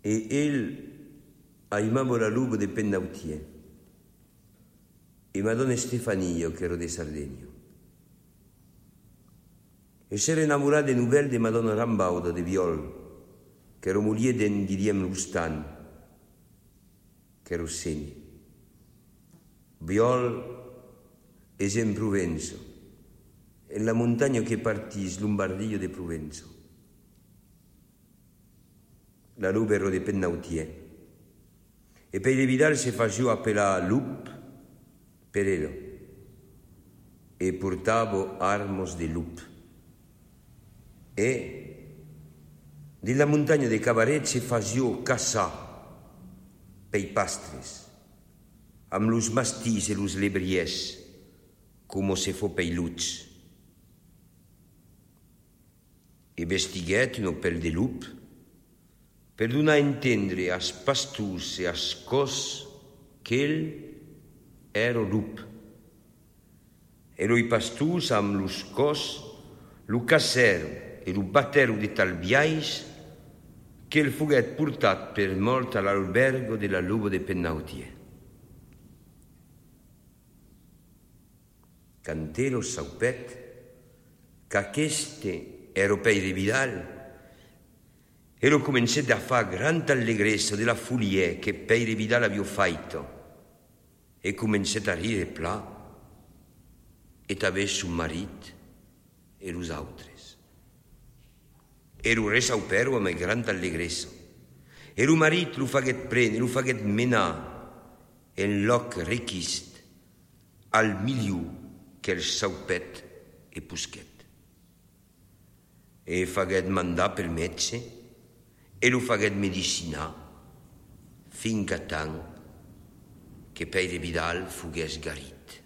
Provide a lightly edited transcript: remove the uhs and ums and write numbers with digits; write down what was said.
e el aimavo la lupo de Pennautier e Madonna Stefania, che ero di Sardegna. E s'era innamorata de nouvelle de Madonna Rambauda de Viol, che ero moglie den Guillaume Lustan, che ero segni. Viol es in Provenzo, è la montagna che partì Lombardia de Provenzo. La lupa ero de Pennautier. E per evitare se faceva appellare lup per elo. E portavo armos de lup. E della montagna de Cabaret se faceva caçar pei pastres, amb los mastís e los lebriers, come se fo pei luts. E vestiguet un pel de lup, per donar a intendre als pastors e als cos qu'el era lup. Ero i pastors amb los cos lo cassero e lo battero de tal biais qu'el foguet portat per mort all'albergo de la lupa de Pennautier. Cantero saupet qu'aqueste ero pei de Vidal. Ero comencé a fare grande allegrezza della folia che Peire Vidal aveva fatto e comencé a ridere pla e aveva suo marito e los altres. Ero resaupero a grande allegrezza. Ero marito lo faguet prendere, lo faguet menar en loc requist al milieu che il saupet e puschet. E faguet mandar per metge e lo faguet medicinar finca tant che Peire Vidal fugués garit.